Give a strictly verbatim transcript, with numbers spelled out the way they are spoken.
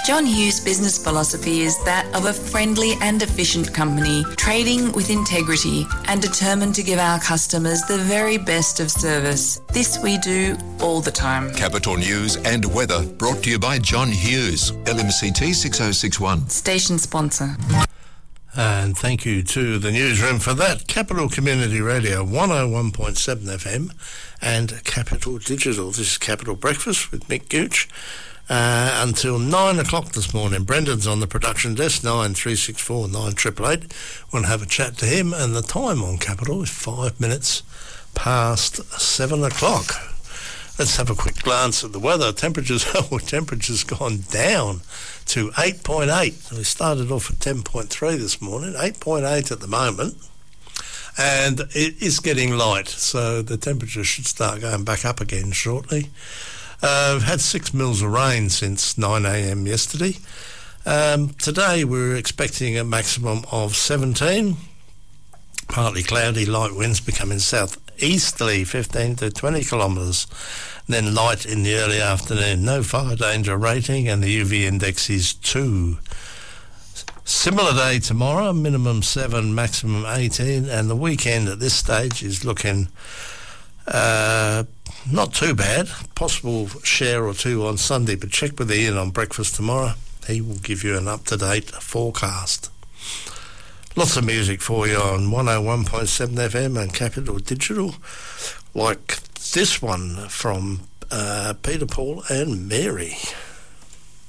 John Hughes' business philosophy is that of a friendly and efficient company, trading with integrity and determined to give our customers the very best of service. This we do all the time. Capital News and weather brought to you by John Hughes, L M C T six oh six one. Station sponsor. And thank you to the newsroom for that. Capital Community Radio one oh one point seven F M and Capital Digital. This is Capital Breakfast with Mick Gooch. Uh, until nine o'clock this morning. Brendan's on the production desk, nine three six four nine eight eight eight. We'll have a chat to him, and the time on Capital is five minutes past seven o'clock. Let's have a quick glance at the weather. Temperatures, oh, temperature's gone down to eight point eight. We started off at ten point three this morning, eight point eight at the moment. And it is getting light, so the temperature should start going back up again shortly. Uh, we've had six mils of rain since nine a.m. yesterday. Um, today we're expecting a maximum of seventeen. Partly cloudy, light winds becoming southeasterly, fifteen to twenty kilometres. Then light in the early afternoon. No fire danger rating, and the U V index is two. Similar day tomorrow, minimum seven, maximum eighteen, and the weekend at this stage is looking Uh, not too bad. Possible share or two on Sunday, but check with Ian on breakfast tomorrow. He will give you an up-to-date forecast. Lots of music for you on one oh one point seven F M and Capital Digital, like this one from uh, Peter, Paul and Mary.